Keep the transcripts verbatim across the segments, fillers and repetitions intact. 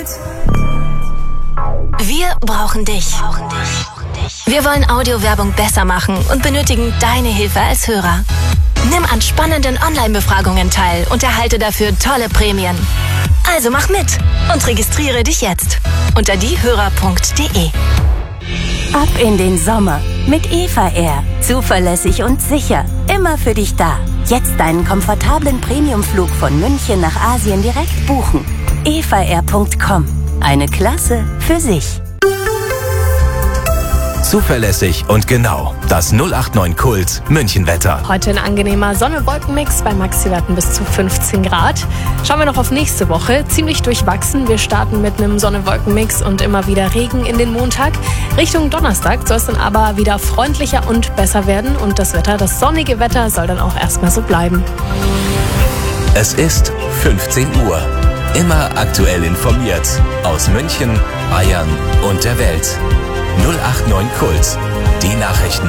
Wir brauchen dich. Wir wollen Audiowerbung besser machen und benötigen deine Hilfe als Hörer. Nimm an spannenden Online-Befragungen teil und erhalte dafür tolle Prämien. Also mach mit und registriere dich jetzt unter diehörer punkt de. Ab in den Sommer mit Eva Air. Zuverlässig und sicher. Immer für dich da. Jetzt deinen komfortablen Premiumflug von München nach Asien direkt buchen. eva air punkt com. Eine Klasse für sich. Zuverlässig und genau. Das null acht neun Kult Münchenwetter. Heute ein angenehmer Sonne-Wolken-Mix bei Maxi-Werten bis zu fünfzehn Grad. Schauen wir noch auf nächste Woche. Ziemlich durchwachsen. Wir starten mit einem Sonne-Wolken-Mix und immer wieder Regen in den Montag. Richtung Donnerstag soll es dann aber wieder freundlicher und besser werden. Und das Wetter, das sonnige Wetter, soll dann auch erstmal so bleiben. Es ist fünfzehn Uhr. Immer aktuell informiert. Aus München, Bayern und der Welt. null acht neun Kult. Die Nachrichten.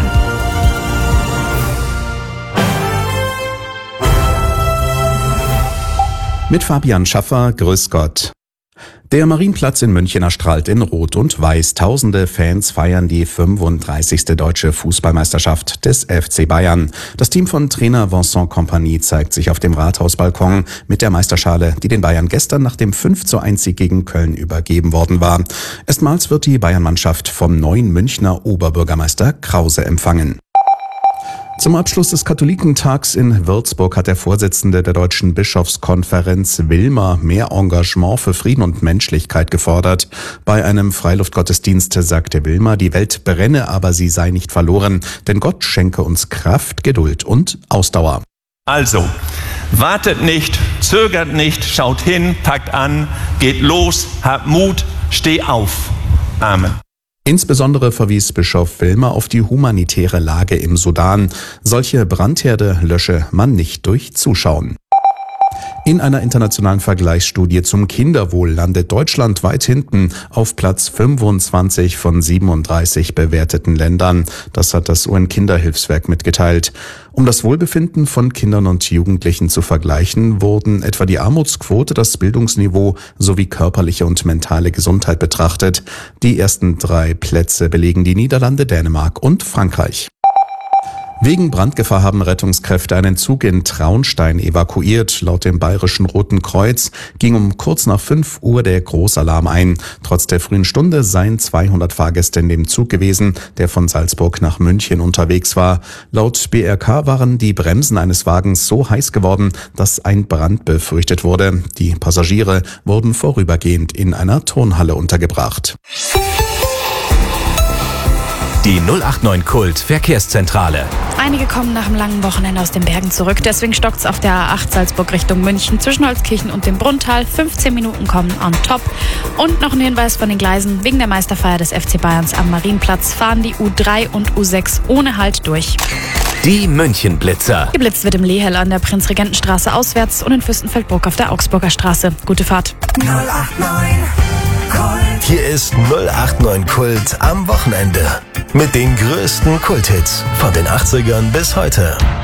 Mit Fabian Schaffer, grüß Gott. Der Marienplatz in München erstrahlt in Rot und Weiß. Tausende Fans feiern die fünfunddreißigste deutsche Fußballmeisterschaft des F C Bayern. Das Team von Trainer Vincent Kompany zeigt sich auf dem Rathausbalkon mit der Meisterschale, die den Bayern gestern nach dem fünf zu eins Sieg gegen Köln übergeben worden war. Erstmals wird die Bayernmannschaft vom neuen Münchner Oberbürgermeister Krause empfangen. Zum Abschluss des Katholikentags in Würzburg hat der Vorsitzende der Deutschen Bischofskonferenz Wilmer mehr Engagement für Frieden und Menschlichkeit gefordert. Bei einem Freiluftgottesdienst sagte Wilmer, die Welt brenne, aber sie sei nicht verloren, denn Gott schenke uns Kraft, Geduld und Ausdauer. Also, wartet nicht, zögert nicht, schaut hin, packt an, geht los, habt Mut, steh auf. Amen. Insbesondere verwies Bischof Wilmer auf die humanitäre Lage im Sudan. Solche Brandherde lösche man nicht durch Zuschauen. In einer internationalen Vergleichsstudie zum Kinderwohl landet Deutschland weit hinten auf Platz fünfundzwanzig von siebenunddreißig bewerteten Ländern. Das hat das U N-Kinderhilfswerk mitgeteilt. Um das Wohlbefinden von Kindern und Jugendlichen zu vergleichen, wurden etwa die Armutsquote, das Bildungsniveau sowie körperliche und mentale Gesundheit betrachtet. Die ersten drei Plätze belegen die Niederlande, Dänemark und Frankreich. Wegen Brandgefahr haben Rettungskräfte einen Zug in Traunstein evakuiert. Laut dem Bayerischen Roten Kreuz ging um kurz nach fünf Uhr der Großalarm ein. Trotz der frühen Stunde seien zweihundert Fahrgäste in dem Zug gewesen, der von Salzburg nach München unterwegs war. Laut B R K waren die Bremsen eines Wagens so heiß geworden, dass ein Brand befürchtet wurde. Die Passagiere wurden vorübergehend in einer Turnhalle untergebracht. Die null acht neun Kult Verkehrszentrale. Einige kommen nach einem langen Wochenende aus den Bergen zurück. Deswegen stockt's auf der A acht Salzburg Richtung München zwischen Holzkirchen und dem Brunntal. fünfzehn Minuten kommen on top. Und noch ein Hinweis von den Gleisen. Wegen der Meisterfeier des F C Bayerns am Marienplatz fahren die U drei und U sechs ohne Halt durch. Die Münchenblitzer. Geblitzt wird im Lehel an der Prinzregentenstraße auswärts und in Fürstenfeldbruck auf der Augsburger Straße. Gute Fahrt. null acht neun Kult. Hier ist null acht neun Kult am Wochenende. Mit den größten Kulthits von den achtzigern bis heute.